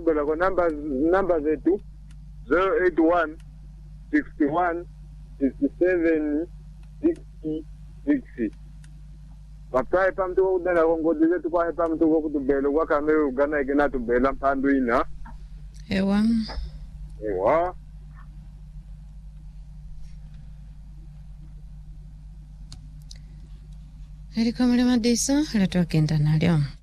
bela kwa namba zetu 081 61 67 66. Papai pam tu udana kongo dile tu kwa pam tu ko tu belo kwa kamera ugana igena tu bela pandu ina. Ewa. Heri kwa mle madisa, hila tuwa kenda na leo.